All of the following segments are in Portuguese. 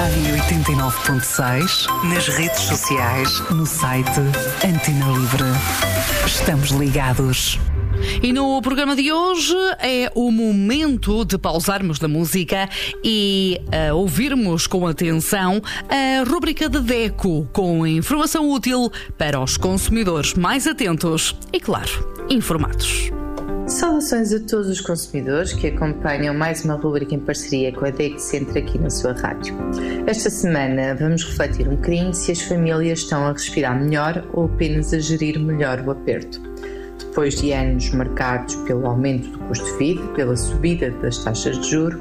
em 89.6, nas redes sociais, no site Antena Livre. Estamos ligados. E no programa de hoje é o momento de pausarmos da música e ouvirmos com atenção a rúbrica de DECO, com informação útil para os consumidores mais atentos e, claro, informados. Saudações a todos os consumidores que acompanham mais uma rúbrica em parceria com a DECO Centro aqui na sua rádio. Esta semana vamos refletir um bocadinho se as famílias estão a respirar melhor ou apenas a gerir melhor o aperto. Depois de anos marcados pelo aumento do custo de vida, pela subida das taxas de juros,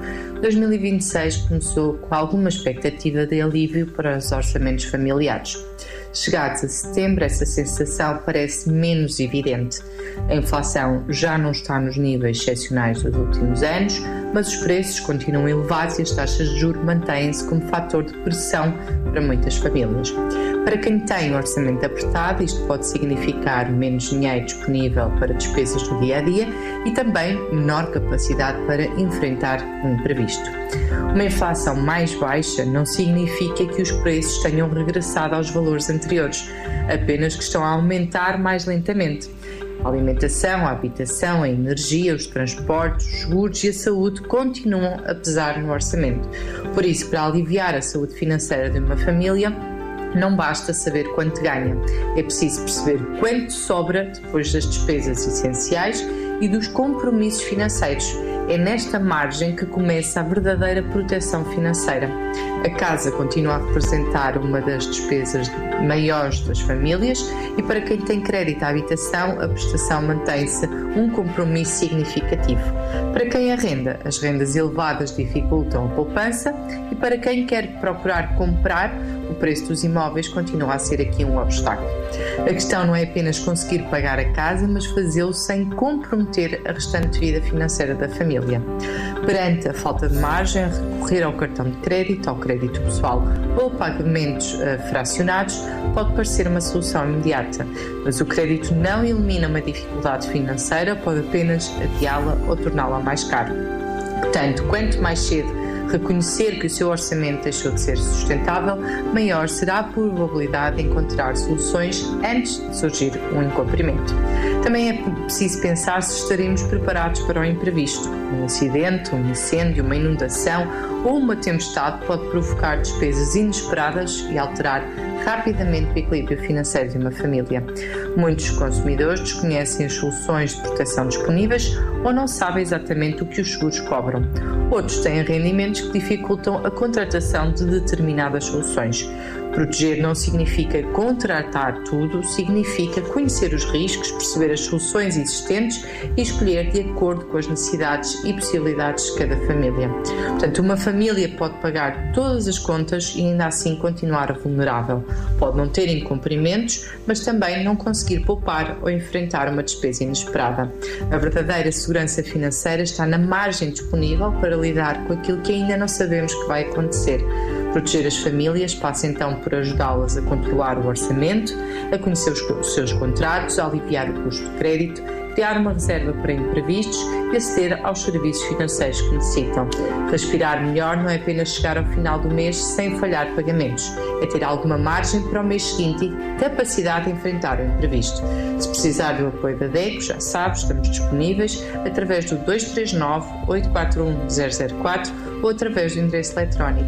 2026 começou com alguma expectativa de alívio para os orçamentos familiares. Chegados a setembro, essa sensação parece menos evidente. A inflação já não está nos níveis excepcionais dos últimos anos, mas os preços continuam elevados e as taxas de juros mantêm-se como fator de pressão para muitas famílias. Para quem tem um orçamento apertado, isto pode significar menos dinheiro disponível para despesas do dia-a-dia e também menor capacidade para enfrentar o imprevisto. Uma inflação mais baixa não significa que os preços tenham regressado aos valores anteriores, apenas que estão a aumentar mais lentamente. A alimentação, a habitação, a energia, os transportes, os seguros e a saúde continuam a pesar no orçamento. Por isso, para aliviar a saúde financeira de uma família, não basta saber quanto ganha, é preciso perceber quanto sobra depois das despesas essenciais e dos compromissos financeiros. É nesta margem que começa a verdadeira proteção financeira. A casa continua a representar uma das despesas maiores das famílias e para quem tem crédito à habitação, a prestação mantém-se um compromisso significativo. Para quem arrenda, as rendas elevadas dificultam a poupança e para quem quer procurar comprar, o preço dos imóveis continua a ser aqui um obstáculo. A questão não é apenas conseguir pagar a casa, mas fazê-lo sem comprometer a restante vida financeira da família. Perante a falta de margem, recorrer ao cartão de crédito, ao crédito pessoal ou pagamentos fracionados pode parecer uma solução imediata, mas o crédito não elimina uma dificuldade financeira, pode apenas adiá-la ou torná-la mais cara. Portanto, quanto mais cedo reconhecer que o seu orçamento deixou de ser sustentável, maior será a probabilidade de encontrar soluções antes de surgir um incumprimento. Também é preciso pensar se estaremos preparados para o imprevisto. Um acidente, um incêndio, uma inundação ou uma tempestade pode provocar despesas inesperadas e alterar rapidamente o equilíbrio financeiro de uma família. Muitos consumidores desconhecem as soluções de proteção disponíveis ou não sabem exatamente o que os seguros cobram. Outros têm rendimentos que dificultam a contratação de determinadas soluções. Proteger não significa contratar tudo, significa conhecer os riscos, perceber as soluções existentes e escolher de acordo com as necessidades e possibilidades de cada família. Portanto, uma família pode pagar todas as contas e ainda assim continuar vulnerável. Pode não ter incumprimentos, mas também não conseguir poupar ou enfrentar uma despesa inesperada. A verdadeira segurança financeira está na margem disponível para lidar com aquilo que ainda não sabemos que vai acontecer. Proteger as famílias passa então por ajudá-las a controlar o orçamento, a conhecer os seus contratos, a aliviar o custo de crédito, criar uma reserva para imprevistos e aceder aos serviços financeiros que necessitam. Respirar melhor não é apenas chegar ao final do mês sem falhar pagamentos, é ter alguma margem para o mês seguinte e capacidade de enfrentar o imprevisto. Se precisar do apoio da DECO, já sabe, estamos disponíveis através do 239 841 004 ou através do endereço eletrónico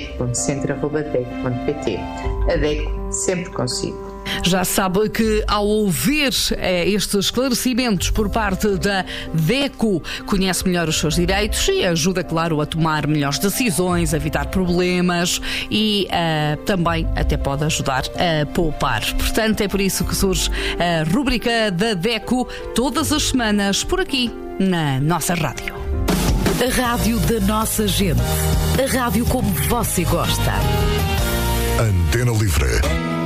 deco.centro@deco.pt. A DECO sempre consigo. Já sabe que ao ouvir estes esclarecimentos por parte da DECO, conhece melhor os seus direitos e ajuda, claro, a tomar melhores decisões, a evitar problemas e também até pode ajudar a poupar. Portanto, é por isso que surge a rúbrica da DECO todas as semanas por aqui na nossa rádio. A rádio da nossa gente. A rádio como você gosta. Antena Livre.